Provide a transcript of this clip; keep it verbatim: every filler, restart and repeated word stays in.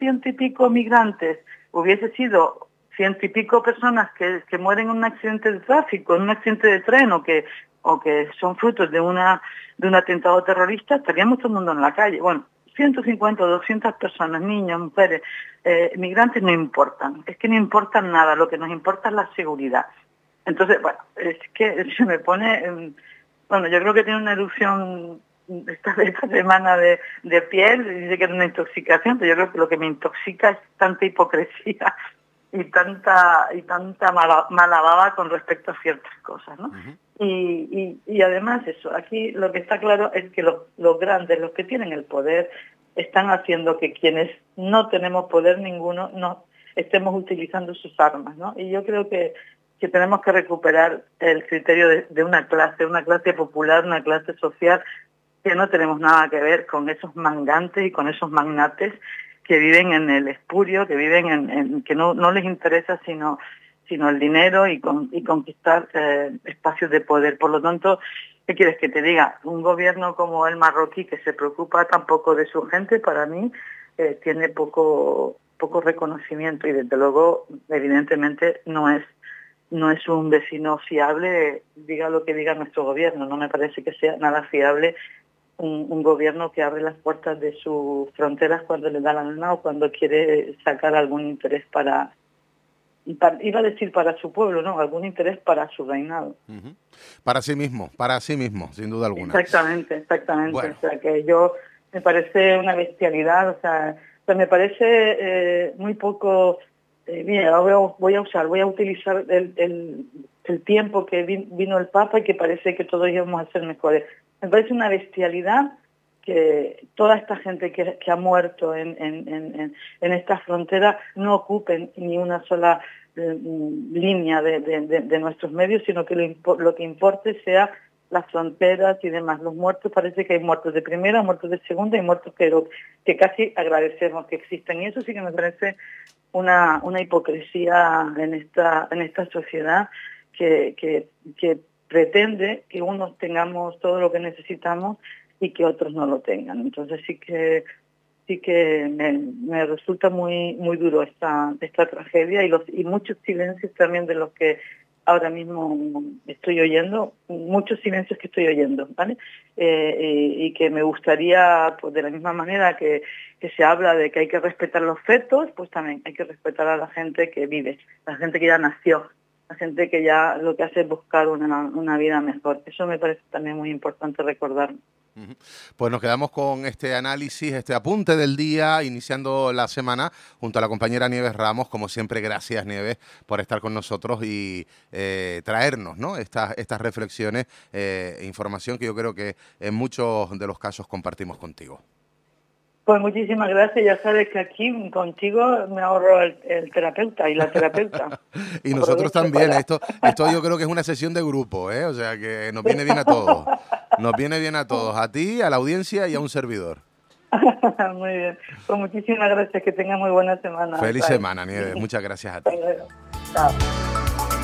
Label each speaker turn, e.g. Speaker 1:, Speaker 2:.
Speaker 1: ciento y pico migrantes hubiese sido ciento y pico personas que, que mueren en un accidente de tráfico, en un accidente de tren o que o que son frutos de una de un atentado terrorista, estaríamos todo el mundo en la calle. Bueno, ciento cincuenta o doscientas personas, niños, mujeres, eh, migrantes no importan. Es que no importan nada, lo que nos importa es la seguridad. Entonces, bueno, es que se me pone... Bueno, yo creo que tiene una erupción esta, esta semana de, de piel, y dice que es una intoxicación, pero yo creo que lo que me intoxica es tanta hipocresía y tanta y tanta mala, mala baba con respecto a ciertas cosas, ¿no? Uh-huh. y, y, y además eso, aquí lo que está claro es que los, los grandes, los que tienen el poder, están haciendo que quienes no tenemos poder ninguno no estemos utilizando sus armas, ¿no? Y yo creo que que tenemos que recuperar el criterio de, de una clase, una clase popular, una clase social, que no tenemos nada que ver con esos mangantes y con esos magnates que viven en el espurio, que viven en, en que no, no les interesa sino, sino el dinero y, con, y conquistar eh, espacios de poder. Por lo tanto, ¿qué quieres que te diga? Un gobierno como el marroquí, que se preocupa tampoco de su gente, para mí eh, tiene poco, poco reconocimiento y desde luego, evidentemente, no es no es un vecino fiable, diga lo que diga nuestro gobierno. No me parece que sea nada fiable un, un gobierno que abre las puertas de sus fronteras cuando le da la gana o cuando quiere sacar algún interés para, para, iba a decir para su pueblo, no, algún interés para su reinado.
Speaker 2: Uh-huh. Para sí mismo, para sí mismo, sin duda alguna.
Speaker 1: Exactamente, exactamente.
Speaker 2: Bueno.
Speaker 1: O sea, que yo, me parece una bestialidad, o sea, o sea me parece eh, muy poco... Eh, mira, voy a, voy a usar, voy a utilizar el, el, el tiempo que vi, vino el Papa y que parece que todos íbamos a ser mejores. Me parece una bestialidad que toda esta gente que, que ha muerto en, en, en, en esta frontera no ocupen ni una sola eh, línea de, de, de, de nuestros medios, sino que lo, lo que importe sea las fronteras y demás. Los muertos, parece que hay muertos de primera, muertos de segunda y muertos que, que casi agradecemos que existan. Y eso sí que me parece una, una hipocresía en esta, en esta sociedad que, que, que pretende que unos tengamos todo lo que necesitamos y que otros no lo tengan. Entonces sí que sí que me, me resulta muy muy duro esta esta tragedia y los y muchos silencios también de los que ahora mismo estoy oyendo, muchos silencios que estoy oyendo, ¿vale? Eh, y, y que me gustaría, pues de la misma manera que, que se habla de que hay que respetar los fetos, pues también hay que respetar a la gente que vive, la gente que ya nació, la gente que ya lo que hace es buscar una, una vida mejor. Eso me parece también muy importante recordar.
Speaker 2: Pues nos quedamos con este análisis, este apunte del día, iniciando la semana junto a la compañera Nieves Ramos. Como siempre, gracias Nieves por estar con nosotros y eh, traernos, ¿no?, estas, estas reflexiones, eh, información que yo creo que en muchos de los casos compartimos contigo.
Speaker 1: Pues muchísimas gracias, ya sabes que aquí contigo me ahorro el, el terapeuta y la terapeuta.
Speaker 2: Y nosotros también, para... esto esto yo creo que es una sesión de grupo, ¿eh? O sea que nos viene bien a todos, nos viene bien a todos, a ti, a la audiencia y a un servidor.
Speaker 1: Muy bien, pues muchísimas gracias, que tengas muy buena semana.
Speaker 2: Feliz Bye. semana, Nieves, muchas gracias a ti.
Speaker 1: Chao.